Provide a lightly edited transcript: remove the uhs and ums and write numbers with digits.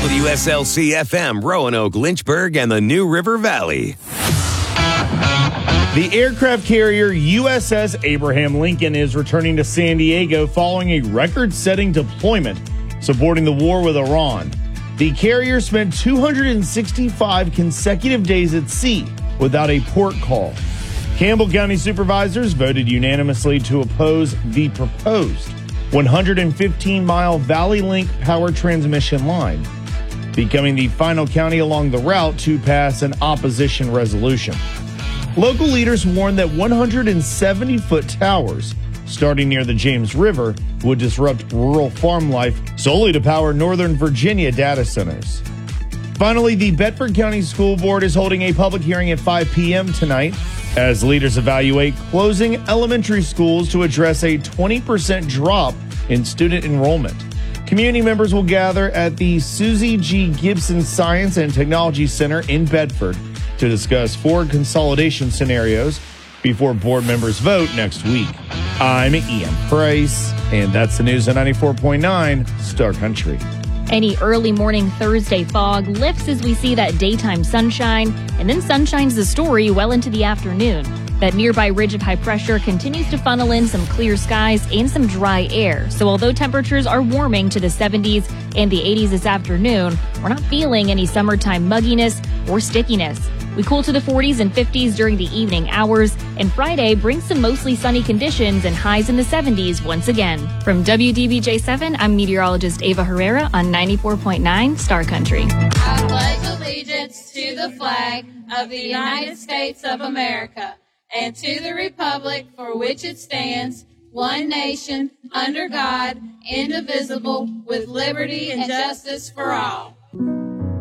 WSLC-FM, Roanoke, Lynchburg, and the New River Valley. The aircraft carrier USS Abraham Lincoln is returning to San Diego following a record-setting deployment supporting the war with Iran. The carrier spent 265 consecutive days at sea without a port call. Campbell County supervisors voted unanimously to oppose the proposed 115-mile Valley Link power transmission line, becoming the final county along the route to pass an opposition resolution. Local leaders warned that 170-foot towers starting near the James River would disrupt rural farm life solely to power Northern Virginia data centers. Finally, the Bedford County School Board is holding a public hearing at 5 p.m. tonight as leaders evaluate closing elementary schools to address a 20% drop in student enrollment. Community members will gather at the Susie G. Gibson Science and Technology Center in Bedford to discuss 4 consolidation scenarios before board members vote next week. I'm Ian Price, and that's the news on 94.9 Star Country. Any early morning Thursday fog lifts as we see that daytime sunshine, and then sunshine's the story well into the afternoon. That nearby ridge of high pressure continues to funnel in some clear skies and some dry air. So although temperatures are warming to the 70s and the 80s this afternoon, we're not feeling any summertime mugginess or stickiness. We cool to the 40s and 50s during the evening hours, and Friday brings some mostly sunny conditions and highs in the 70s once again. From WDBJ7, I'm meteorologist Ava Herrera on 94.9 Star Country. I pledge allegiance to the flag of the United States of America and to the republic for which it stands, one nation, under God, indivisible, with liberty and justice for all.